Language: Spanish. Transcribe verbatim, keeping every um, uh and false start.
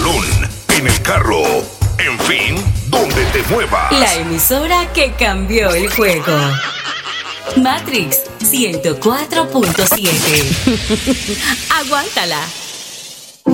salón, en el carro, en fin, donde te muevas. La emisora que cambió el juego. Matrix ciento cuatro punto siete. Aguántala.